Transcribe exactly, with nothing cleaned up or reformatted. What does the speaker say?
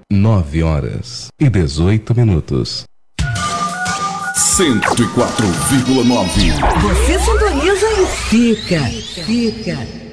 Nove horas e dezoito minutos. Cento e quatro vírgula nove. Você sintoniza e fica, fica.